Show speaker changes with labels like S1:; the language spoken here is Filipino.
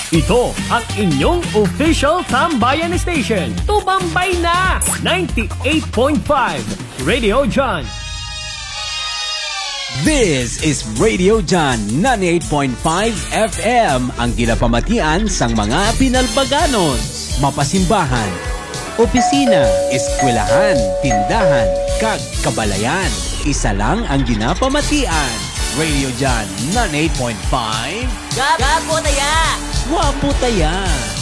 S1: Ito ang inyong official Tambayan Station. Tumambay na! 98.5 Radio John.
S2: This is Radio John 98.5 FM, ang ginapamatian sang mga pinalbaganos, mapasimbahan, opisina, eskwelahan, tindahan, kag kabalayan. Isa lang ang ginapamatian. Radio John 98.5.
S3: Gapo taya!
S2: Wapo taya!